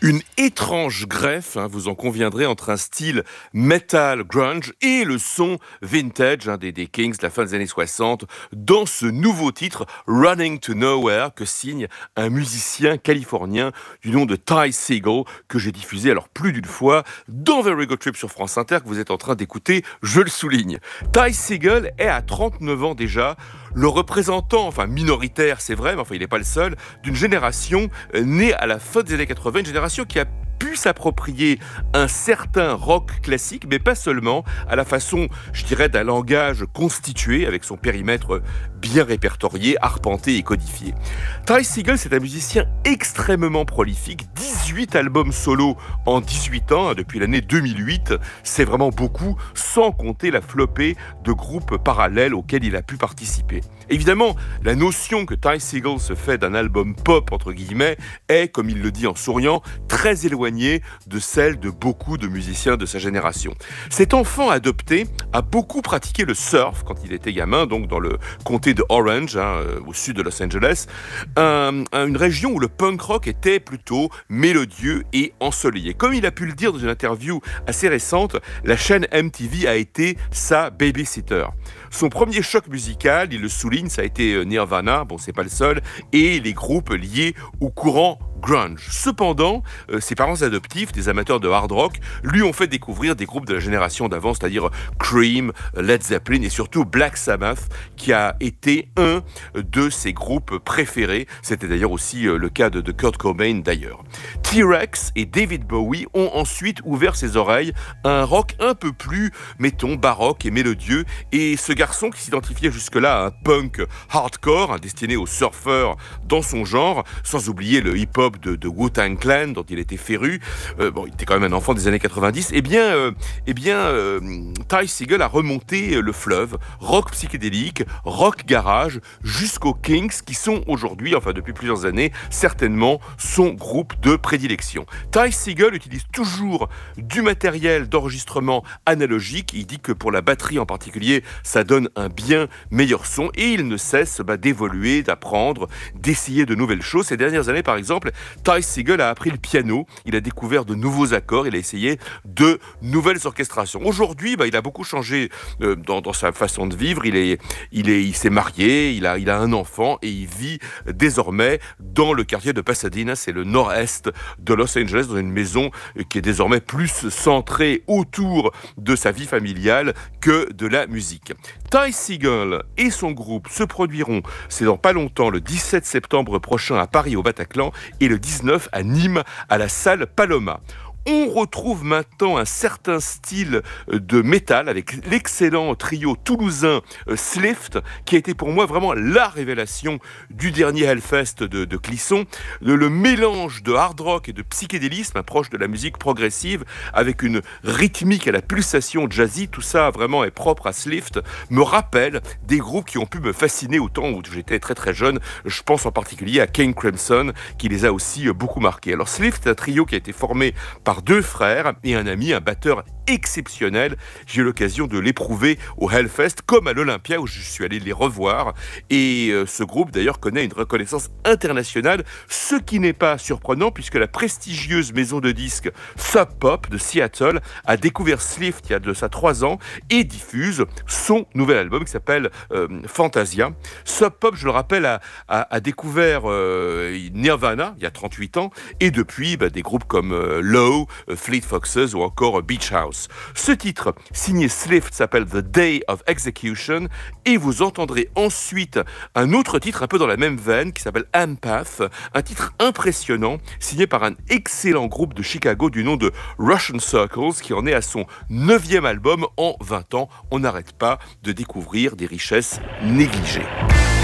Une étrange greffe, vous en conviendrez, entre un style metal grunge et le son vintage des Kings de la fin des années 60 dans ce nouveau titre Running to Nowhere que signe un musicien californien du nom de Ty Segall que j'ai diffusé alors plus d'une fois dans Very Good Trip sur France Inter que vous êtes en train d'écouter, je le souligne. Ty Segall est à 39 ans déjà le représentant, minoritaire c'est vrai, mais il n'est pas le seul, d'une génération née à la fin des années 80, une génération qui a pu s'approprier un certain rock classique, mais pas seulement, à la façon, je dirais, d'un langage constitué, avec son périmètre bien répertorié, arpenté et codifié. Ty Segall, c'est un musicien extrêmement prolifique, 18 albums solo en 18 ans, depuis l'année 2008, c'est vraiment beaucoup, sans compter la flopée de groupes parallèles auxquels il a pu participer. Évidemment, la notion que Ty Segall se fait d'un album pop, entre guillemets, est, comme il le dit en souriant, très éloignée de celle de beaucoup de musiciens de sa génération. Cet enfant adopté a beaucoup pratiqué le surf quand il était gamin, donc dans le comté de Orange, au sud de Los Angeles, une région où le punk rock était plutôt mélodieux et ensoleillé. Comme il a pu le dire dans une interview assez récente, la chaîne MTV a été sa babysitter. Son premier choc musical, il le souligne, ça a été Nirvana, c'est pas le seul, et les groupes liés au courant grunge. Cependant, ses parents adoptifs, des amateurs de hard rock, lui ont fait découvrir des groupes de la génération d'avant, c'est-à-dire Cream, Led Zeppelin et surtout Black Sabbath, qui a été un de ses groupes préférés. C'était d'ailleurs aussi le cas de Kurt Cobain d'ailleurs. T-Rex et David Bowie ont ensuite ouvert ses oreilles à un rock un peu plus, mettons, baroque et mélodieux. Et ce garçon qui s'identifiait jusque-là à un punk hardcore, destiné aux surfeurs dans son genre, sans oublier le hip-hop de Wu-Tang Clan dont il était féru, il était quand même un enfant des années 90, Ty Segall a remonté le fleuve, rock psychédélique, rock garage, jusqu'aux Kings qui sont aujourd'hui, depuis plusieurs années, certainement son groupe de prédilection. Ty Segall utilise toujours du matériel d'enregistrement analogique, il dit que pour la batterie en particulier, ça donne un bien meilleur son et il ne cesse d'évoluer, d'apprendre, d'essayer de nouvelles choses. Ces dernières années, par exemple, Ty Segall a appris le piano, il a découvert de nouveaux accords, il a essayé de nouvelles orchestrations. Aujourd'hui, il a beaucoup changé dans sa façon de vivre, il s'est marié, il a un enfant et il vit désormais dans le quartier de Pasadena, c'est le nord-est de Los Angeles, dans une maison qui est désormais plus centrée autour de sa vie familiale que de la musique. Ty Segall et son groupe se produiront, c'est dans pas longtemps, le 17 septembre prochain à Paris au Bataclan et le 19 à Nîmes à la salle Paloma. On retrouve maintenant un certain style de métal avec l'excellent trio toulousain Slift, qui a été pour moi vraiment la révélation du dernier Hellfest de Clisson. Le mélange de hard rock et de psychédélisme, proche de la musique progressive, avec une rythmique à la pulsation jazzy, tout ça vraiment est propre à Slift, me rappelle des groupes qui ont pu me fasciner au temps où j'étais très très jeune. Je pense en particulier à King Crimson, qui les a aussi beaucoup marqués. Alors Slift, c'est un trio qui a été formé par deux frères et un ami, un batteur exceptionnel. J'ai eu l'occasion de l'éprouver au Hellfest comme à l'Olympia où je suis allé les revoir et ce groupe d'ailleurs connaît une reconnaissance internationale, ce qui n'est pas surprenant puisque la prestigieuse maison de disques Sub Pop de Seattle a découvert Slift il y a de ça 3 ans et diffuse son nouvel album qui s'appelle Fantasia. Sub Pop, je le rappelle, a découvert Nirvana il y a 38 ans et depuis des groupes comme Low, Fleet Foxes ou encore Beach House. Ce titre, signé Slift, s'appelle The Day of Execution et vous entendrez ensuite un autre titre un peu dans la même veine qui s'appelle Empath, un titre impressionnant signé par un excellent groupe de Chicago du nom de Russian Circles qui en est à son 9e album en 20 ans. On n'arrête pas de découvrir des richesses négligées.